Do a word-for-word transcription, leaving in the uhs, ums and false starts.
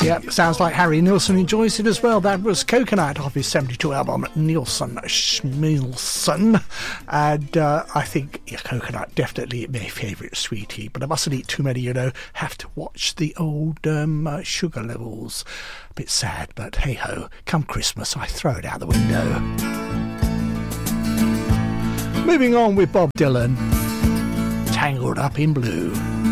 Yep, sounds like Harry Nilsson enjoys it as well. That was Coconut off his seventy-two album, Nilsson Schmilsson. And uh, I think yeah, Coconut, definitely my favourite sweetie. But I mustn't eat too many, you know. Have to watch the old um, uh, sugar levels. A bit sad, but hey-ho. Come Christmas, I throw it out the window. Moving on with Bob Dylan. Tangled Up in Blue.